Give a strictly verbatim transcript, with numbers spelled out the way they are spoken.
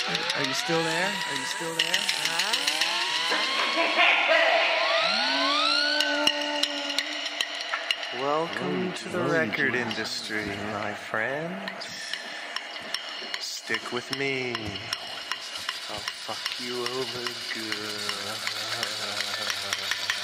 Are you still there? Are you still there? Welcome to the record industry, my friend. Stick with me. I'll fuck you over good.